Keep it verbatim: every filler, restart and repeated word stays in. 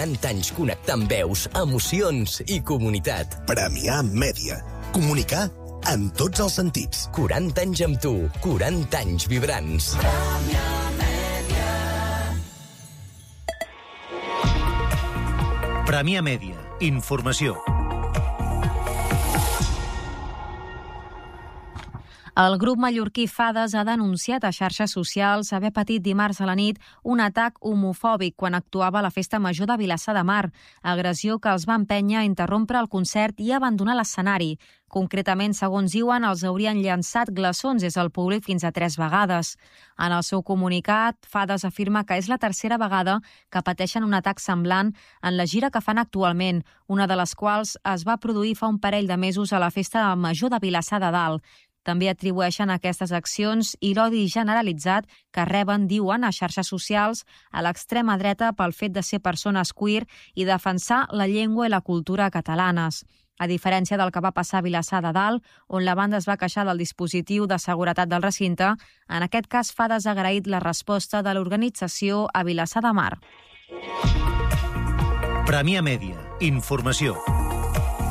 quaranta anys connectant veus, emocions i comunitat. Premià Mèdia. Comunicar en tots els sentits. quaranta anys amb tu, quaranta anys vibrants. Premià Mèdia. Premià Mèdia. Informació. El grup mallorquí Fades ha denunciat a xarxes socials haver patit dimarts a la nit un atac homofòbic quan actuava a la Festa Major de Vilassar de Mar, agressió que els va empènyer a interrompre el concert i abandonar l'escenari. Concretament, segons diuen, els haurien llançat glaçons des del públic fins a tres vegades. En el seu comunicat, Fades afirma que és la tercera vegada que pateixen un atac semblant en la gira que fan actualment, una de les quals es va produir fa un parell de mesos a la Festa Major de Vilassar de Dalt. També atribueixen aquestes accions i l'odi generalitzat que reben, diuen, a xarxes socials a l'extrema dreta pel fet de ser persones queer i defensar la llengua i la cultura catalanes. A diferència del que va passar a Vilassar de Dalt, on la banda es va queixar del dispositiu de seguretat del recinte, en aquest cas Fades ha agraït la resposta de l'organització a Vilassar de Mar. Premià Mèdia. Informació.